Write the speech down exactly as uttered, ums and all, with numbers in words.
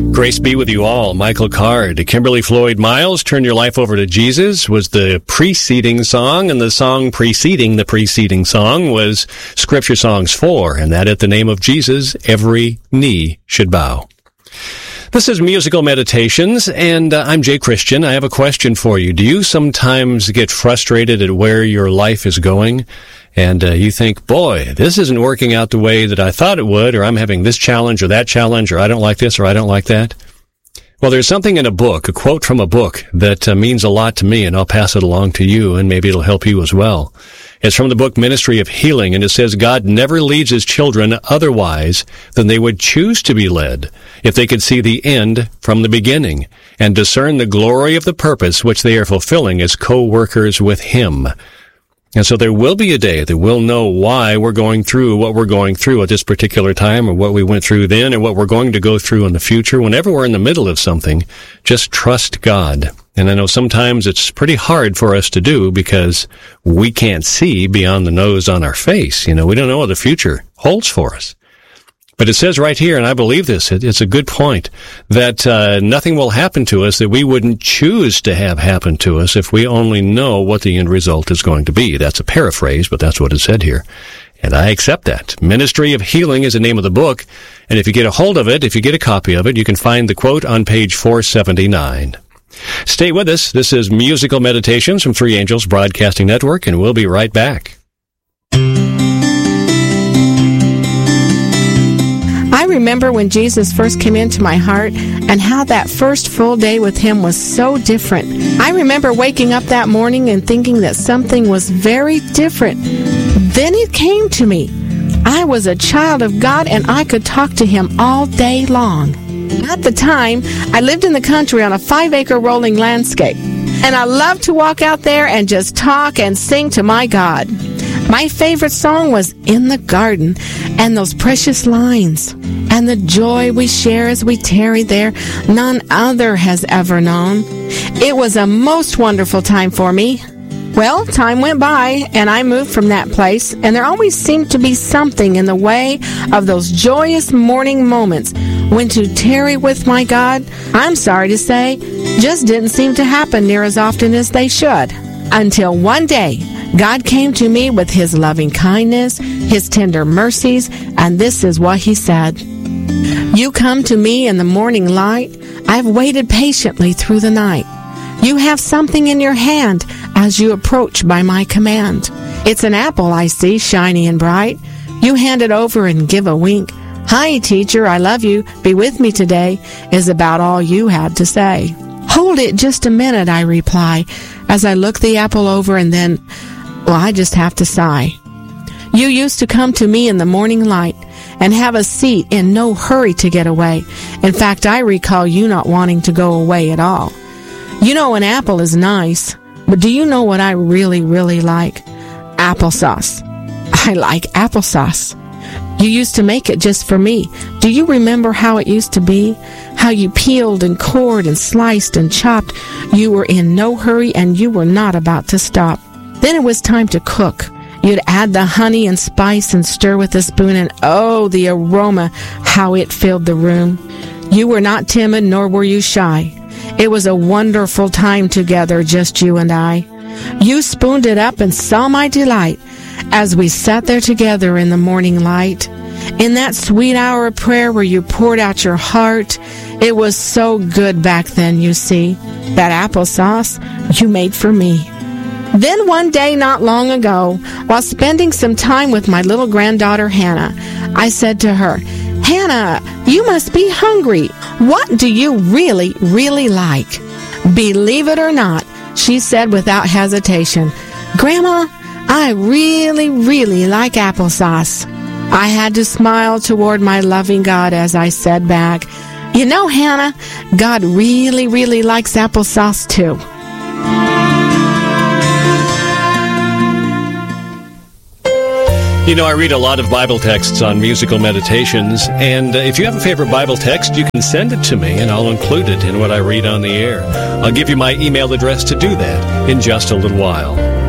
Grace be with you all. Michael Card, Kimberly Floyd Miles, Turn Your Life Over to Jesus was the preceding song, and the song preceding the preceding song was Scripture Songs four, and that at the name of Jesus, every knee should bow. This is Musical Meditations, and uh, I'm Jay Christian. I have a question for you. Do you sometimes get frustrated at where your life is going? And uh, you think, boy, this isn't working out the way that I thought it would, or I'm having this challenge or that challenge, or I don't like this or I don't like that. Well, there's something in a book, a quote from a book, that uh, means a lot to me, and I'll pass it along to you, and maybe it'll help you as well. It's from the book Ministry of Healing, and it says, God never leads his children otherwise than they would choose to be led, if they could see the end from the beginning, and discern the glory of the purpose which they are fulfilling as co-workers with him. And so there will be a day that we'll know why we're going through what we're going through at this particular time, or what we went through then, or what we're going to go through in the future. Whenever we're in the middle of something, just trust God. And I know sometimes it's pretty hard for us to do because we can't see beyond the nose on our face. You know, we don't know what the future holds for us. But it says right here, and I believe this, it, it's a good point, that uh, nothing will happen to us that we wouldn't choose to have happen to us if we only know what the end result is going to be. That's a paraphrase, but that's what it said here. And I accept that. Ministry of Healing is the name of the book, and if you get a hold of it, if you get a copy of it, you can find the quote on page four seventy-nine. Stay with us. This is Musical Meditations from Three Angels Broadcasting Network, and we'll be right back. I remember when Jesus first came into my heart and how that first full day with him was so different. I remember waking up that morning and thinking that something was very different. Then it came to me. I was a child of God and I could talk to him all day long. At the time, I lived in the country on a five-acre rolling landscape, and I loved to walk out there and just talk and sing to my God. My favorite song was In the Garden, and those precious lines, and the joy we share as we tarry there, none other has ever known. It was a most wonderful time for me. Well, time went by, and I moved from that place, and there always seemed to be something in the way of those joyous morning moments when to tarry with my God, I'm sorry to say, just didn't seem to happen near as often as they should. Until one day, God came to me with his loving kindness, his tender mercies, and this is what he said. You come to me in the morning light. I've waited patiently through the night. You have something in your hand as you approach by my command. It's an apple I see, shiny and bright. You hand it over and give a wink. Hi, teacher, I love you. Be with me today is about all you had to say. Hold it just a minute, I reply, as I look the apple over and then, well, I just have to sigh. You used to come to me in the morning light and have a seat in no hurry to get away. In fact, I recall you not wanting to go away at all. You know an apple is nice, but do you know what I really, really like? Applesauce. I like applesauce. You used to make it just for me. Do you remember how it used to be? How you peeled and cored and sliced and chopped. You were in no hurry and you were not about to stop. Then it was time to cook. You'd add the honey and spice and stir with a spoon, and oh, the aroma, how it filled the room. You were not timid, nor were you shy. It was a wonderful time together, just you and I. You spooned it up and saw my delight as we sat there together in the morning light. In that sweet hour of prayer where you poured out your heart, it was so good back then, you see. That applesauce you made for me. Then one day not long ago, while spending some time with my little granddaughter Hannah, I said to her, Hannah, you must be hungry. What do you really, really like? Believe it or not, she said without hesitation, Grandma, I really, really like applesauce. I had to smile toward my loving God as I said back, you know, Hannah, God really, really likes applesauce too. You know, I read a lot of Bible texts on Musical Meditations, and uh, if you have a favorite Bible text, you can send it to me, and I'll include it in what I read on the air. I'll give you my email address to do that in just a little while.